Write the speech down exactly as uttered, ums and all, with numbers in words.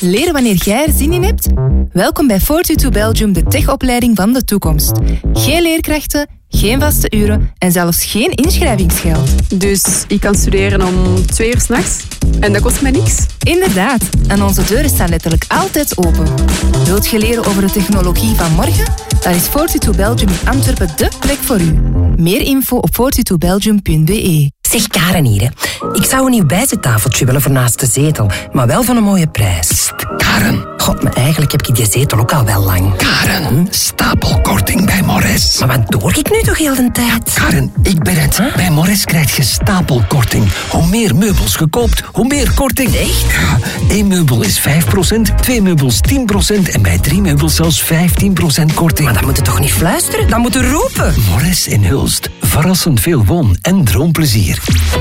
Leren wanneer jij er zin in hebt? Welkom bij Fortitude Belgium, de techopleiding van de toekomst. Geen leerkrachten, geen vaste uren en zelfs geen inschrijvingsgeld. Dus ik kan studeren om twee uur 's nachts en dat kost mij niks? Inderdaad, en onze deuren staan letterlijk altijd open. Wilt je leren over de technologie van morgen? Dan is Fortitude Belgium in Antwerpen dé plek voor u. Meer info op fortitude belgium punt b e. Zeg Karen hier, hè. Ik zou een nieuw bijzettafeltje willen voor naast de zetel, maar wel van een mooie prijs. Psst, Karen. God, maar eigenlijk heb ik die zetel ook al wel lang. Karen, hm? Stapelkorting bij Morris. Maar wat doe ik nu toch heel de tijd? Karen, ik ben het. Huh? Bij Morris krijg je stapelkorting. Hoe meer meubels je koopt, hoe meer korting. Echt? Ja, één meubel is vijf procent, twee meubels tien procent en bij drie meubels zelfs vijftien procent korting. Maar dan moet je toch niet fluisteren? Dan moet je roepen. Morris in Hulst. Verrassend veel woon- en droomplezier.